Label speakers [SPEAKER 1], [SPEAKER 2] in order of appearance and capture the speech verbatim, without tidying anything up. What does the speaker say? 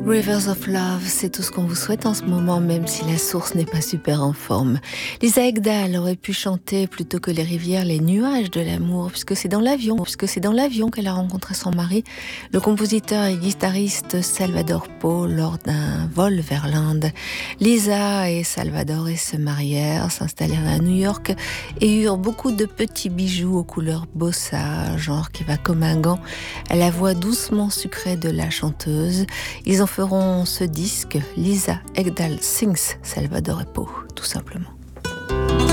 [SPEAKER 1] Rivers of Love, c'est tout ce qu'on vous souhaite en ce moment, même si la source n'est pas super en forme. Lisa Ekdahl aurait pu chanter plutôt que les rivières, les nuages de l'amour, puisque c'est dans l'avion, puisque c'est dans l'avion qu'elle a rencontré son mari, le compositeur et guitariste Salvador Pau, lors d'un vol vers l'Inde. Lisa et Salvador se marièrent, s'installèrent à New York et eurent beaucoup de petits bijoux aux couleurs bossa, genre qui va comme un gant, à la voix doucement sucrée de la chanteuse. Ils en feront ce disque, Lisa Ekdahl Sings Salvador Pau, tout simplement.